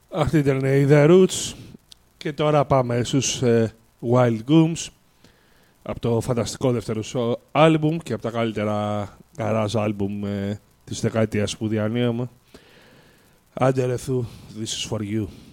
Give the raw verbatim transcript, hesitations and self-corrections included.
Αυτή ήταν η The Roots και τώρα πάμε στους ε, Wild Gooms από το φανταστικό δεύτερο σου άλμπουμ και από τα καλύτερα garage άλμπουμ ε, της δεκαετίας που διανύουμε. Άντε ρε Θου, this is for you.